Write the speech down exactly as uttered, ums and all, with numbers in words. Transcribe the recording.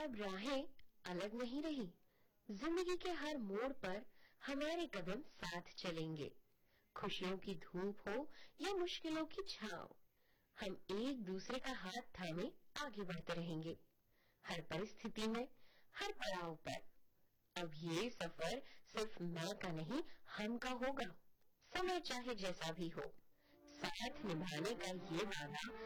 अब राहें अलग नहीं रही। जिंदगी के हर मोड़ पर हमारे कदम साथ चलेंगे। खुशियों की धूप हो या मुश्किलों की छांव, हम एक दूसरे का हाथ थामे आगे बढ़ते रहेंगे। हर परिस्थिति में, हर पड़ाव पर। अब ये सफर सिर्फ मैं का नहीं, हम का होगा। समय चाहे जैसा भी हो, साथ निभाने का ये वादा